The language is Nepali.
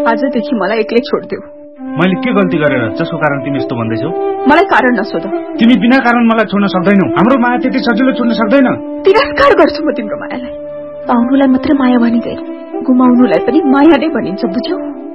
आजदेखि मलाई एक्लै छोड्देऊ। मैले के गल्ती गरेर जसको कारण तिमी यस्तो भन्दैछौ? मलाई कारण नसोध। तिमी बिना कारण मलाई छोड्न सक्दैनौ। हाम्रो माया त्यति सजिलो छुट्न सक्दैन। तिरस्कार गर्छु म तिम्रो मायालाई। पाउनुलाई मात्र माया भनिँदैन, गुमाउनुलाई पनि माया नै भनिन्छ, बुझ्यौ?